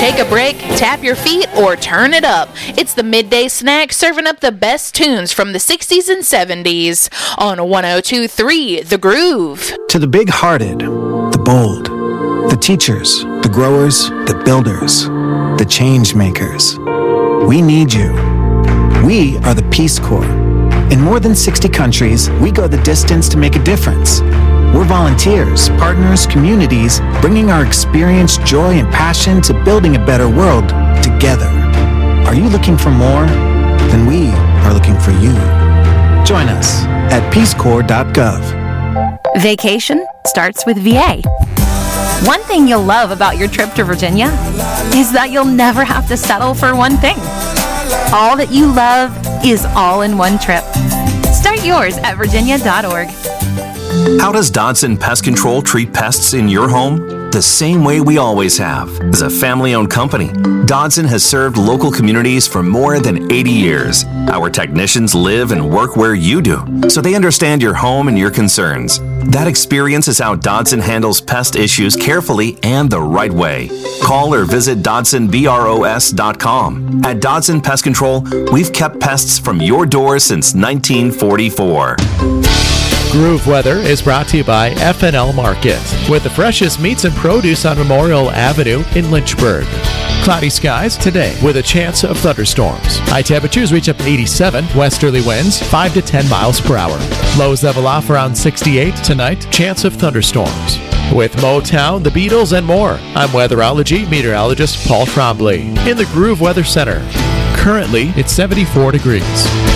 Take a break, tap your feet, or turn it up. It's the midday snack serving up the best tunes from the 60s and 70s on 102.3 The Groove. To the big-hearted, the bold, the teachers, the growers, the builders, the change makers, we need you. We are the Peace Corps. In more than 60 countries, we go the distance to make a difference. We're volunteers, partners, communities, bringing our experience, joy, and passion to building a better world together. Are you looking for more? Then we are looking for you. Join us at peacecorps.gov. Vacation starts with VA. One thing you'll love about your trip to Virginia is that you'll never have to settle for one thing. All that you love is all in one trip. Start yours at virginia.org. How does Dodson Pest Control treat pests in your home? The same way we always have. As a family-owned company, Dodson has served local communities for more than 80 years. Our technicians live and work where you do, so they understand your home and your concerns. That experience is how Dodson handles pest issues carefully and the right way. Call or visit DodsonBROS.com. At Dodson Pest Control, we've kept pests from your door since 1944. Groove Weather is brought to you by F&L Market, with the freshest meats and produce on Memorial Avenue in Lynchburg. Cloudy skies today with a chance of thunderstorms. High temperatures reach up to 87, westerly winds 5 to 10 miles per hour. Lows level off around 68 tonight, chance of thunderstorms. With Motown, the Beatles, and more, I'm weatherology meteorologist Paul Trombley in the Groove Weather Center. Currently, it's 74 degrees.